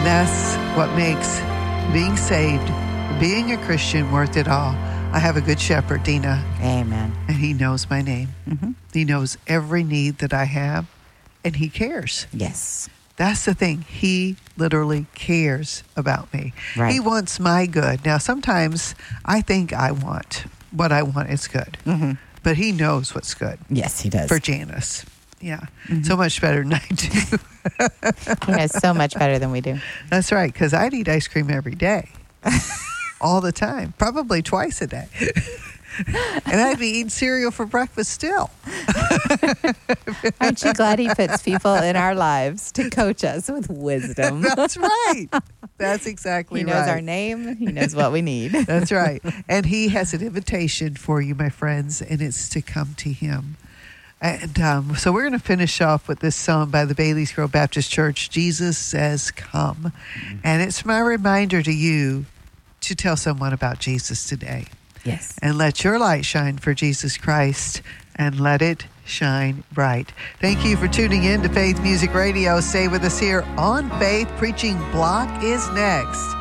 that's what makes being saved, being a Christian, worth it all. I have a good shepherd, Dina. Amen. And he knows my name. Mm-hmm. He knows every need that I have, and he cares. Yes. That's the thing. He literally cares about me. Right. He wants my good. Now, sometimes I think I want what I want is good, Mm-hmm. but he knows what's good Yes, he does. for Janice. Yeah, Mm-hmm. so much better than I do. He knows so much better than we do. That's right, because I'd eat ice cream every day, all the time, probably twice a day. And I'd be eating cereal for breakfast still. Aren't you glad he puts people in our lives to coach us with wisdom? That's right. That's exactly He right. knows our name. He knows what we need. That's right. And he has an invitation for you, my friends, and it's to come to him. And so we're going to finish off with this song by the Bailey's Grove Baptist Church, Jesus Says Come. And it's my reminder to you to tell someone about Jesus today. Yes. And let your light shine for Jesus Christ, and let it shine bright. Thank you for tuning in to Faith Music Radio. Stay with us here on Faith. Preaching Block is next.